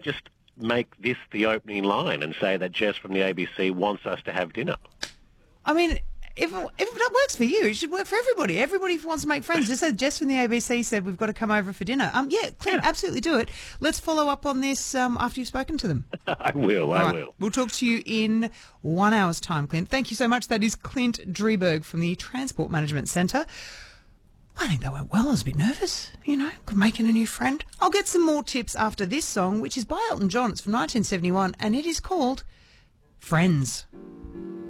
just make this the opening line and say that Jess from the ABC wants us to have dinner. I mean, if that works for you, it should work for everybody. Everybody wants to make friends. Just said Jess from the ABC said we've got to come over for dinner. Yeah, Clint, absolutely do it. Let's follow up on this after you've spoken to them. I will. I will. We'll talk to you in 1 hour's time, Clint. Thank you so much. That is Clint Drieberg from the Transport Management Centre. I think that went well. I was a bit nervous, making a new friend. I'll get some more tips after this song, which is by Elton John. It's from 1971, and it is called Friends.